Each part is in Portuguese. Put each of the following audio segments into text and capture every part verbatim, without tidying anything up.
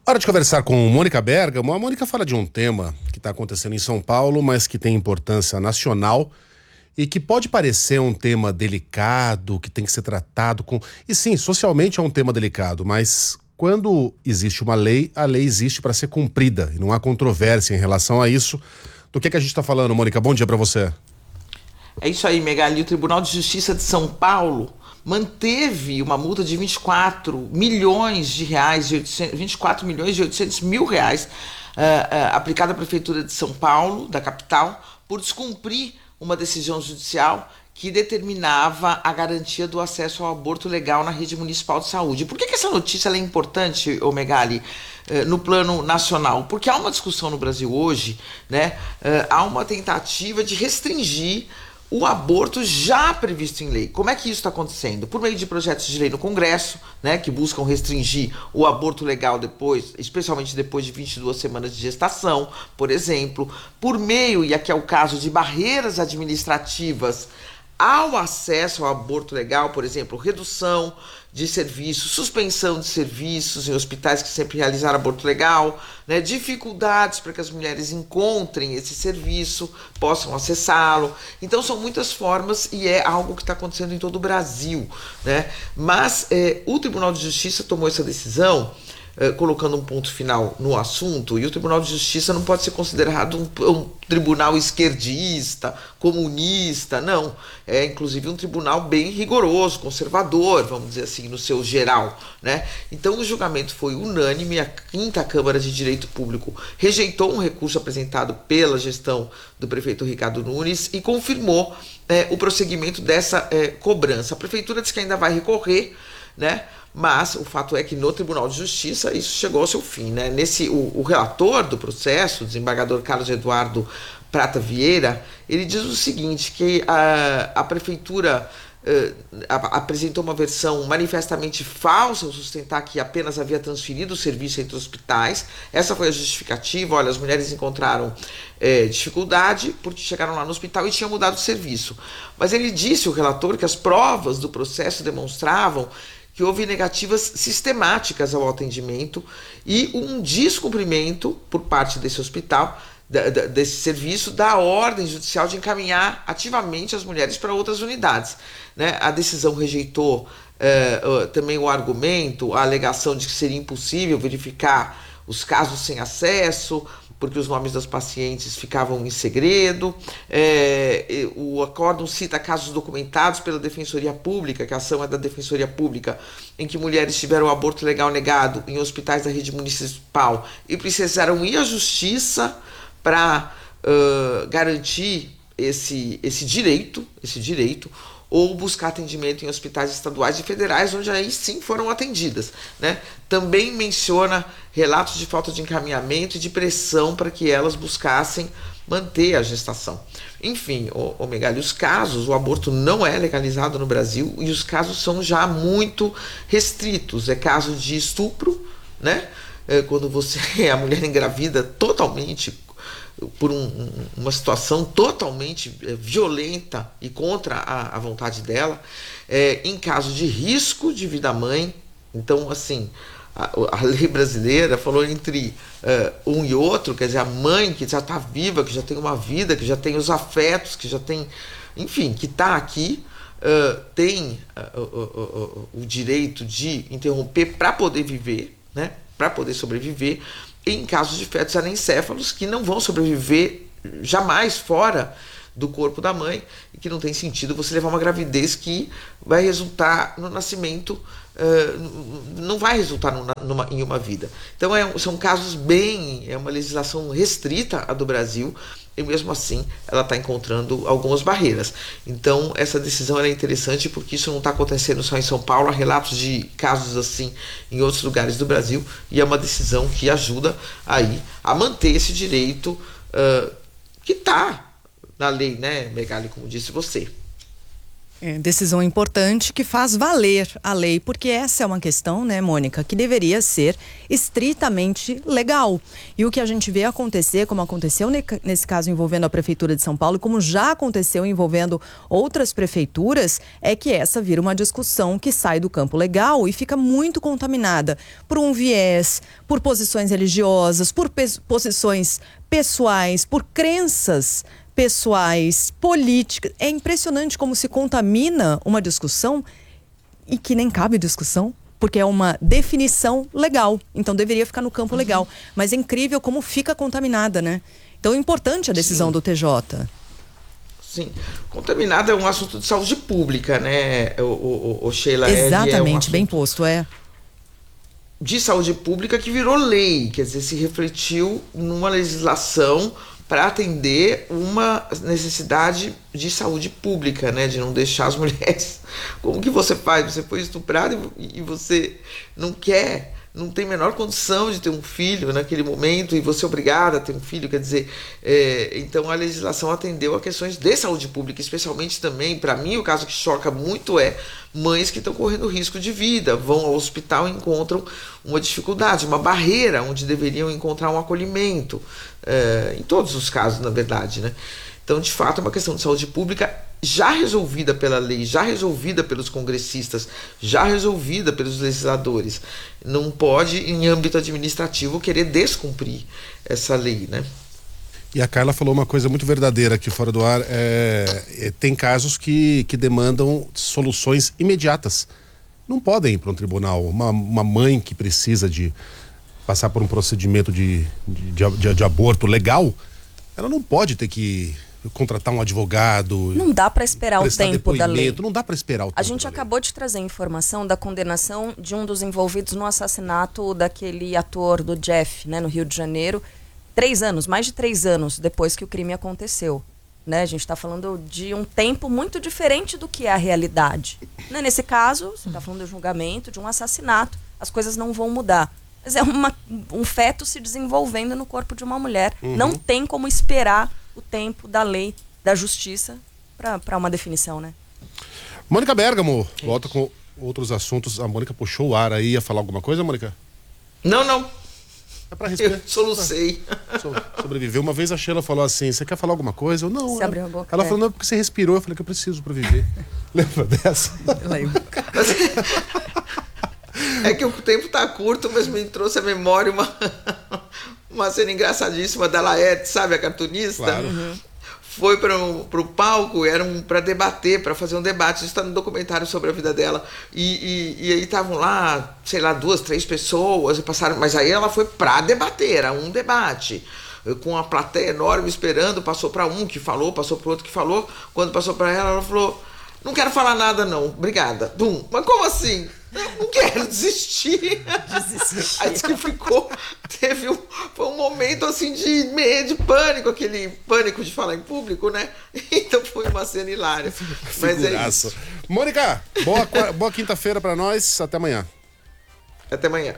Hora de conversar com Mônica Bergamo. A Mônica fala de um tema que está acontecendo em São Paulo, mas que tem importância nacional e que pode parecer um tema delicado, que tem que ser tratado com... E sim, socialmente é um tema delicado, mas quando existe uma lei, a lei existe para ser cumprida e não há controvérsia em relação a isso. Do que, que a gente está falando, Mônica? Bom dia para você. É isso aí, Megali. O Tribunal de Justiça de São Paulo manteve uma multa de vinte e quatro milhões de reais, de oitocentos, vinte e quatro milhões de oitocentos mil reais, uh, uh, aplicada à Prefeitura de São Paulo, da capital, por descumprir uma decisão judicial que determinava a garantia do acesso ao aborto legal na rede municipal de saúde. Por que, que essa notícia é importante, ô Megali, uh, no plano nacional? Porque há uma discussão no Brasil hoje, né? Uh, há uma tentativa de restringir o aborto já previsto em lei. Como é que isso está acontecendo? Por meio de projetos de lei no Congresso, né, que buscam restringir o aborto legal depois, especialmente depois de vinte e duas semanas de gestação, por exemplo, por meio, e aqui é o caso, de barreiras administrativas ao acesso ao aborto legal, por exemplo, redução de serviços, suspensão de serviços em hospitais que sempre realizaram aborto legal, né, dificuldades para que as mulheres encontrem esse serviço, possam acessá-lo. Então são muitas formas e é algo que está acontecendo em todo o Brasil, né? Mas é, o Tribunal de Justiça tomou essa decisão Uh, colocando um ponto final no assunto, e o Tribunal de Justiça não pode ser considerado um, um tribunal esquerdista, comunista, não. É inclusive um tribunal bem rigoroso, conservador, vamos dizer assim, no seu geral, né? Então o julgamento foi unânime. A quinta Câmara de Direito Público rejeitou um recurso apresentado pela gestão do prefeito Ricardo Nunes e confirmou é, o prosseguimento dessa é, cobrança. A prefeitura disse que ainda vai recorrer, né? Mas o fato é que no Tribunal de Justiça isso chegou ao seu fim, né? Nesse, o, o relator do processo, o desembargador Carlos Eduardo Prata Vieira, ele diz o seguinte, que a, a prefeitura uh, a, apresentou uma versão manifestamente falsa ao sustentar que apenas havia transferido o serviço entre hospitais. Essa foi a justificativa. Olha, as mulheres encontraram é, dificuldade porque chegaram lá no hospital e tinham mudado o serviço. Mas ele disse, o relator, que as provas do processo demonstravam que houve negativas sistemáticas ao atendimento e um descumprimento por parte desse hospital, da, da, desse serviço, da ordem judicial de encaminhar ativamente as mulheres para outras unidades, né? A decisão rejeitou eh, uh, também o argumento, a alegação de que seria impossível verificar os casos sem acesso, porque os nomes das pacientes ficavam em segredo. É, o acórdão cita casos documentados pela Defensoria Pública, que a ação é da Defensoria Pública, em que mulheres tiveram aborto legal negado em hospitais da rede municipal e precisaram ir à justiça para uh, garantir esse, esse direito, esse direito, ou buscar atendimento em hospitais estaduais e federais, onde aí sim foram atendidas, né? Também menciona relatos de falta de encaminhamento e de pressão para que elas buscassem manter a gestação. Enfim, o, o Megali, os casos, o aborto não é legalizado no Brasil e os casos são já muito restritos. É caso de estupro, né? É quando você, a mulher engravida totalmente por um, uma situação totalmente violenta e contra a, a vontade dela, é, em caso de risco de vida mãe. Então, assim, a, a lei brasileira falou entre uh, um e outro, quer dizer, a mãe que já está viva, que já tem uma vida, que já tem os afetos, que já tem, enfim, que está aqui, uh, tem uh, uh, uh, uh, o direito de interromper para poder viver, né? Para poder sobreviver, em casos de fetos anencéfalos que não vão sobreviver jamais fora do corpo da mãe e que não tem sentido você levar uma gravidez que vai resultar no nascimento, uh, não vai resultar numa, numa, em uma vida. Então é, são casos bem, é uma legislação restrita a do Brasil e mesmo assim ela está encontrando algumas barreiras. Então essa decisão é interessante porque isso não está acontecendo só em São Paulo, há relatos de casos assim em outros lugares do Brasil e é uma decisão que ajuda aí a manter esse direito uh, que está na lei, né, Megali, como disse você. É, decisão importante que faz valer a lei, porque essa é uma questão, né, Mônica, que deveria ser estritamente legal. E o que a gente vê acontecer, como aconteceu ne- nesse caso envolvendo a Prefeitura de São Paulo, e como já aconteceu envolvendo outras prefeituras, é que essa vira uma discussão que sai do campo legal e fica muito contaminada por um viés, por posições religiosas, por pe- posições pessoais, por crenças pessoais, políticas. É impressionante como se contamina uma discussão e que nem cabe discussão, porque é uma definição legal. Então deveria ficar no campo legal. Mas é incrível como fica contaminada, né? Então é importante a decisão Sim. do T J. Sim. Contaminada é um assunto de saúde pública, né, o, o, o Sheila? Exatamente, é um bem posto, é. De saúde pública que virou lei, quer dizer, se refletiu numa legislação para atender uma necessidade de saúde pública, né? De não deixar as mulheres... Como que você faz? Você foi estuprado e você não quer, não tem a menor condição de ter um filho naquele momento e você é obrigada a ter um filho, quer dizer... É, então a legislação atendeu a questões de saúde pública, especialmente também, para mim, o caso que choca muito é mães que estão correndo risco de vida, vão ao hospital e encontram uma dificuldade, uma barreira onde deveriam encontrar um acolhimento, é, em todos os casos, na verdade, né? Então, de fato, é uma questão de saúde pública já resolvida pela lei, já resolvida pelos congressistas, já resolvida pelos legisladores. Não pode, em âmbito administrativo, querer descumprir essa lei, né? E a Carla falou uma coisa muito verdadeira aqui fora do ar. É, é, tem casos que, que demandam soluções imediatas. Não podem ir para um tribunal. Uma, uma mãe que precisa de passar por um procedimento de, de, de, de aborto legal, ela não pode ter que contratar um advogado. Não dá para esperar o tempo da lei. Não dá para esperar o tempo. A gente acabou de trazer informação da condenação de um dos envolvidos no assassinato daquele ator do Jeff, né, no Rio de Janeiro. Três anos, mais de três anos depois que o crime aconteceu. Né? A gente está falando de um tempo muito diferente do que é a realidade. Né? Nesse caso, você está falando de um julgamento, de um assassinato. As coisas não vão mudar. Mas é uma, um feto se desenvolvendo no corpo de uma mulher. Uhum. Não tem como esperar o tempo da lei, da justiça, para uma definição, né? Mônica Bergamo, volta com outros assuntos. A Mônica puxou o ar aí, ia falar alguma coisa, Mônica? Não, não. É pra respirar. Eu solucei. So, sobreviveu. Uma vez a Sheila falou assim, você quer falar alguma coisa? Eu, não. Você abriu a boca. Ela é. falou, não, é porque você respirou. Eu falei que eu preciso pra viver. Lembra dessa? Eu lembro. É que o tempo tá curto, mas me trouxe à memória uma, uma cena engraçadíssima da Laerte, sabe, a cartunista? Claro. Uhum. Foi para o palco, era um, para debater, para fazer um debate. Isso está no documentário sobre a vida dela. E, e, e aí estavam lá, sei lá, duas, três pessoas, e passaram, mas aí ela foi para debater, era um debate. Com uma plateia enorme esperando, passou para um que falou, passou para o outro que falou. Quando passou para ela, ela falou, não quero falar nada não, obrigada. Bum. Mas como assim? Eu não quero desistir. Desistir. Aí disse que ficou, teve um, foi um momento assim de meio de pânico, aquele pânico de falar em público, né? Então foi uma cena hilária. Mas é isso. Mônica, boa, boa quinta-feira pra nós, até amanhã. Até amanhã.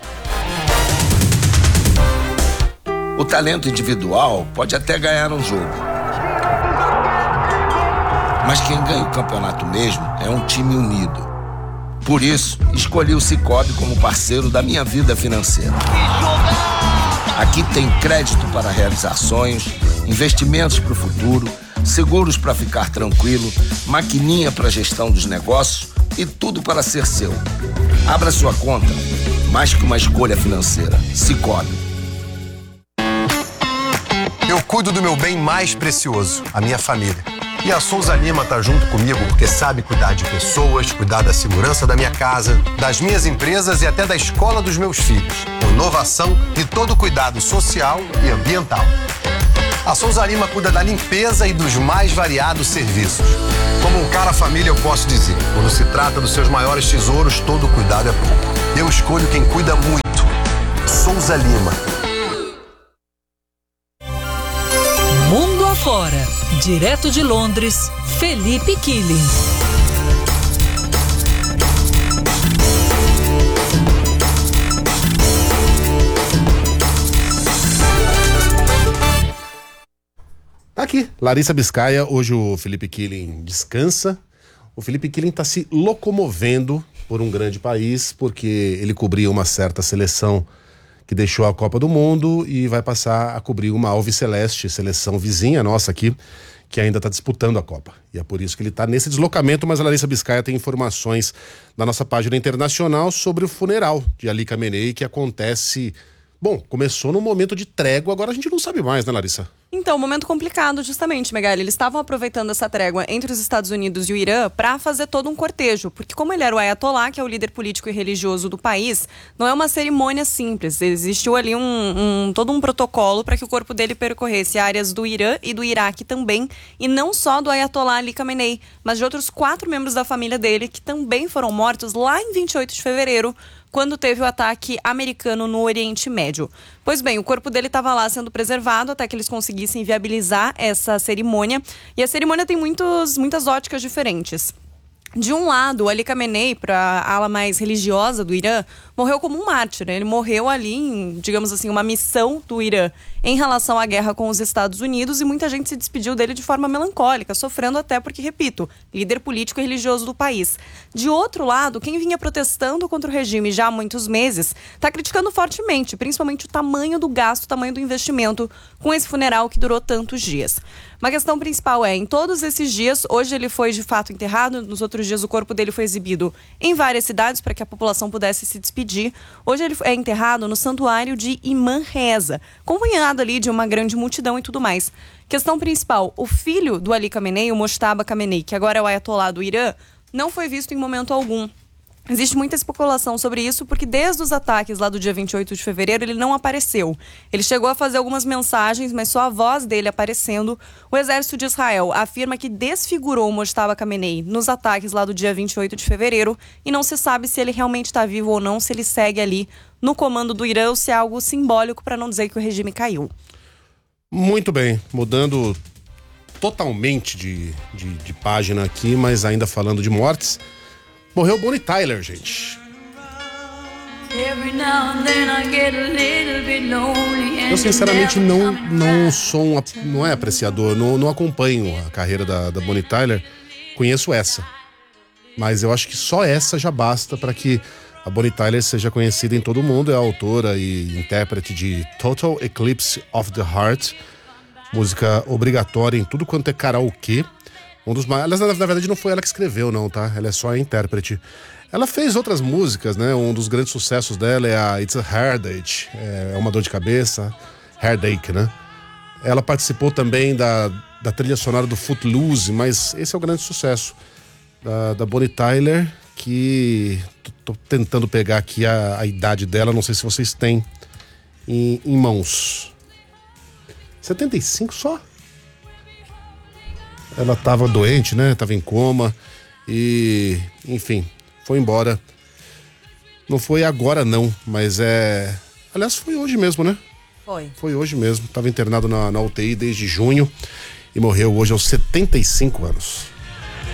O talento individual pode até ganhar um jogo. Mas quem ganha o campeonato mesmo é um time unido. Por isso, escolhi o Sicoob como parceiro da minha vida financeira. Aqui tem crédito para realizar sonhos, investimentos para o futuro, seguros para ficar tranquilo, maquininha para gestão dos negócios e tudo para ser seu. Abra sua conta, mais que uma escolha financeira. Sicoob. Eu cuido do meu bem mais precioso, a minha família. E a Souza Lima tá junto comigo porque sabe cuidar de pessoas, cuidar da segurança da minha casa, das minhas empresas e até da escola dos meus filhos. Com inovação e todo o cuidado social e ambiental. A Souza Lima cuida da limpeza e dos mais variados serviços. Como um cara família, eu posso dizer, quando se trata dos seus maiores tesouros, todo cuidado é pouco. Eu escolho quem cuida muito. Souza Lima. Mundo afora. Direto de Londres, Felipe Killing. Tá aqui, Larissa Biscaia. Hoje o Felipe Killing descansa. O Felipe Killing está se locomovendo por um grande país, porque ele cobria uma certa seleção que deixou a Copa do Mundo e vai passar a cobrir uma alviceleste, seleção vizinha nossa aqui, que ainda está disputando a Copa. E é por isso que ele está nesse deslocamento, mas a Larissa Biscaia tem informações na nossa página internacional sobre o funeral de Ali Khamenei, que acontece... Bom, começou num momento de trégua, agora a gente não sabe mais, né, Larissa? Então, momento complicado, justamente, Megali. Eles estavam aproveitando essa trégua entre os Estados Unidos e o Irã para fazer todo um cortejo, porque como ele era o Ayatollah, que é o líder político e religioso do país, não é uma cerimônia simples. Existiu ali um, um, todo um protocolo para que o corpo dele percorresse áreas do Irã e do Iraque também, e não só do Ayatollah Ali Khamenei, mas de outros quatro membros da família dele que também foram mortos lá em vinte e oito de fevereiro, quando teve o ataque americano no Oriente Médio. Pois bem, o corpo dele estava lá sendo preservado até que eles conseguissem viabilizar essa cerimônia. E a cerimônia tem muitos, muitas óticas diferentes. De um lado, o Ali Khamenei, para a ala mais religiosa do Irã, morreu como um mártir. Ele morreu ali em, digamos assim, uma missão do Irã em relação à guerra com os Estados Unidos, e muita gente se despediu dele de forma melancólica, sofrendo até porque, repito, líder político e religioso do país. De outro lado, quem vinha protestando contra o regime já há muitos meses está criticando fortemente, principalmente o tamanho do gasto, o tamanho do investimento com esse funeral que durou tantos dias. Uma questão principal é, em todos esses dias, hoje ele foi de fato enterrado, nos outros dias o corpo dele foi exibido em várias cidades para que a população pudesse se despedir. Hoje ele é enterrado no santuário de Imam Reza, acompanhado ali de uma grande multidão e tudo mais. Questão principal, o filho do Ali Khamenei, o Mojtaba Khamenei, que agora é o Ayatollah do Irã, não foi visto em momento algum. Existe muita especulação sobre isso, porque desde os ataques lá do dia vinte e oito de fevereiro, ele não apareceu. Ele chegou a fazer algumas mensagens, mas só a voz dele aparecendo. O exército de Israel afirma que desfigurou o Mojtaba Khamenei nos ataques lá do dia vinte e oito de fevereiro, e não se sabe se ele realmente está vivo ou não, se ele segue ali no comando do Irã, ou se é algo simbólico, para não dizer que o regime caiu. Muito bem, mudando totalmente de, de, de página aqui, mas ainda falando de mortes. Morreu Bonnie Tyler, gente. Eu sinceramente não, não sou um, não é apreciador, não, não acompanho a carreira da, da Bonnie Tyler. Conheço essa, mas eu acho que só essa já basta para que a Bonnie Tyler seja conhecida em todo o mundo. É a autora e intérprete de Total Eclipse of the Heart, música obrigatória em tudo quanto é karaokê. Um dos mais... Na verdade não foi ela que escreveu, não, tá? Ela é só a intérprete. Ela fez outras músicas, né? Um dos grandes sucessos dela é a It's a Heartache, é uma dor de cabeça, Heartache, né? Ela participou também da, da trilha sonora do Footloose, mas esse é o grande sucesso da, da Bonnie Tyler, que tô, tô tentando pegar aqui a, a idade dela, não sei se vocês têm em, em mãos. setenta e cinco só? Ela estava doente, né? Estava em coma e, enfim, foi embora. Não foi agora não, mas é... Aliás, foi hoje mesmo, né? Foi. Foi hoje mesmo. Estava internado na, na U T I desde junho e morreu hoje aos setenta e cinco anos.